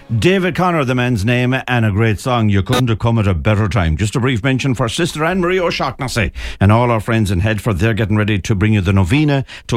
David Connor, the man's name, and a great song. You couldn't have come at a better time. Just a brief mention for Sister Anne Marie O'Shaughnessy and all our friends in Headford. They're getting ready to bring you the novena to